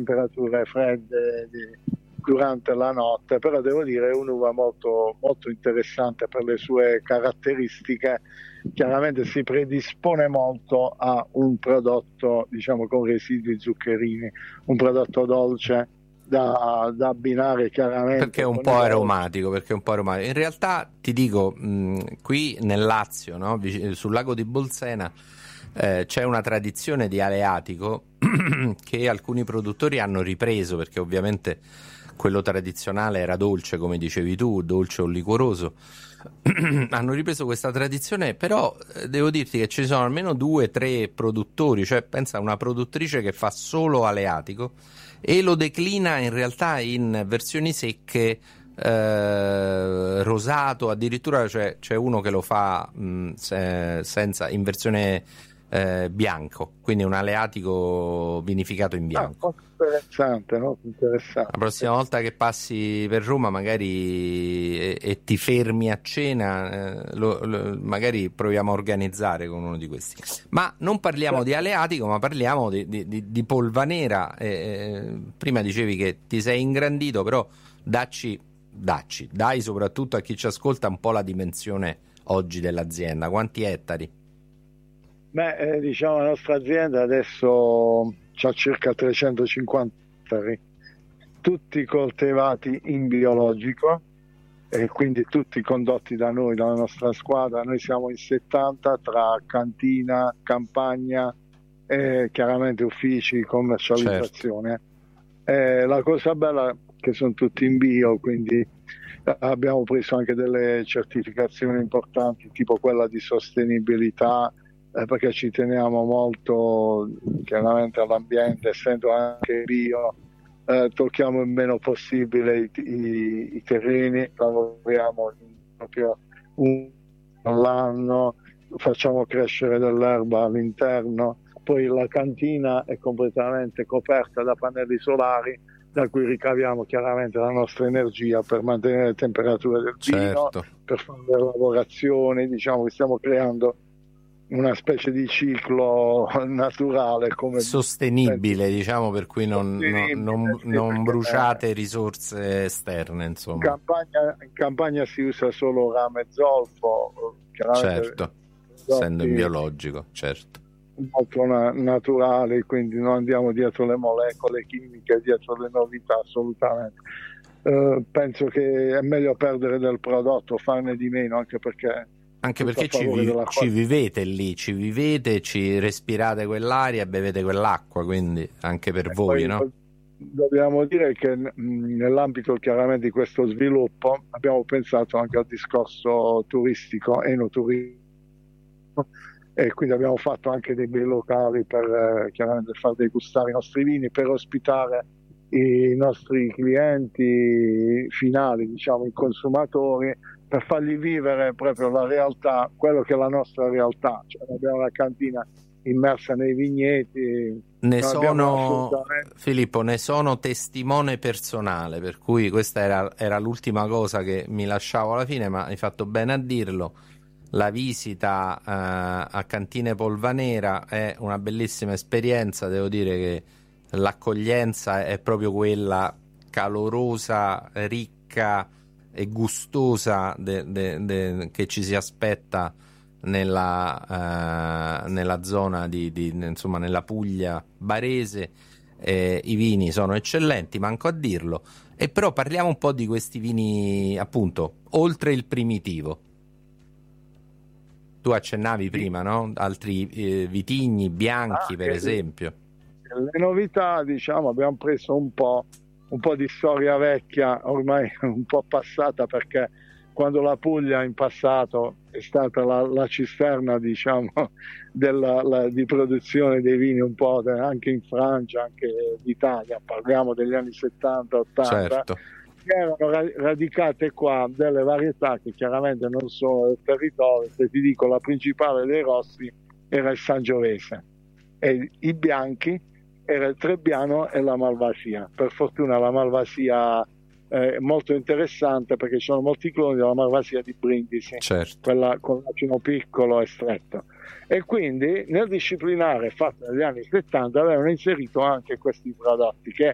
temperature fredde durante la notte, però devo dire è un'uva molto, molto interessante per le sue caratteristiche. Chiaramente si predispone molto a un prodotto, diciamo, con residui zuccherini, un prodotto dolce da abbinare chiaramente perché è un con po' aromatico, In realtà ti dico, qui nel Lazio, no? Sul lago di Bolsena, c'è una tradizione di aleatico che alcuni produttori hanno ripreso, perché ovviamente quello tradizionale era dolce, come dicevi tu, dolce o liquoroso. Hanno ripreso questa tradizione, però devo dirti che ci sono almeno 2 o 3 produttori, cioè pensa a una produttrice che fa solo aleatico e lo declina in realtà in versioni secche, rosato, addirittura c'è uno che lo fa senza, in versione bianco, quindi un aleatico vinificato in bianco. molto interessante, no? Interessante. La prossima volta che passi per Roma magari e ti fermi a cena, magari proviamo a organizzare con uno di questi. Ma non parliamo di aleatico, ma parliamo di polvanera. Prima dicevi che ti sei ingrandito, però dai soprattutto a chi ci ascolta un po' la dimensione oggi dell'azienda. Quanti ettari? Beh, diciamo la nostra azienda adesso ha circa 350 ettari, tutti coltivati in biologico e quindi tutti condotti da noi, dalla nostra squadra. Noi siamo in 70 tra cantina, campagna e chiaramente uffici, commercializzazione. La cosa bella è che sono tutti in bio, quindi abbiamo preso anche delle certificazioni importanti, tipo quella di sostenibilità, perché ci teniamo molto chiaramente all'ambiente, essendo anche bio. Tocchiamo il meno possibile i terreni, lavoriamo proprio all'anno, facciamo crescere dell'erba all'interno, poi la cantina è completamente coperta da pannelli solari, da cui ricaviamo chiaramente la nostra energia per mantenere le temperature del vino, per fare le lavorazioni. Diciamo che stiamo creando una specie di ciclo naturale, come sostenibile, diciamo, per cui non bruciate risorse esterne, insomma. In campagna si usa solo rame e zolfo, certo, essendo in biologico, certo. Molto naturali, quindi non andiamo dietro le molecole chimiche, dietro le novità, assolutamente. Penso che è meglio perdere del prodotto, farne di meno, anche perché ci vivete lì, ci respirate quell'aria, bevete quell'acqua, quindi anche per voi, no? Dobbiamo dire che nell'ambito chiaramente di questo sviluppo abbiamo pensato anche al discorso turistico, enoturismo, e quindi abbiamo fatto anche dei bei locali per chiaramente far degustare i nostri vini, per ospitare i nostri clienti finali, diciamo i consumatori, per fargli vivere proprio la realtà, quello che è la nostra realtà. Cioè, abbiamo una cantina immersa nei vigneti. Filippo, ne sono testimone personale, per cui questa era l'ultima cosa che mi lasciavo alla fine, ma hai fatto bene a dirlo. La visita a Cantine Polvanera è una bellissima esperienza, devo dire che l'accoglienza è proprio quella calorosa, ricca e gustosa che ci si aspetta nella zona insomma, nella Puglia barese. I vini sono eccellenti, manco a dirlo. E però parliamo un po' di questi vini, appunto, oltre il primitivo. Tu accennavi prima, no? Altri vitigni bianchi, per esempio. Le novità, diciamo, abbiamo preso un po' di storia vecchia, ormai un po' passata, perché quando la Puglia in passato è stata la cisterna, diciamo, di produzione dei vini un po' anche in Francia, anche d'Italia, parliamo degli anni 70-80, certo. Erano radicate qua delle varietà che chiaramente non sono del territorio. Se ti dico, la principale dei rossi era il Sangiovese, e i bianchi era il Trebbiano e la Malvasia. Per fortuna la Malvasia è molto interessante, perché ci sono molti cloni della Malvasia di Brindisi, certo, quella con l'acino piccolo e stretto, e quindi nel disciplinare fatto negli anni 70 avevano inserito anche questi prodotti che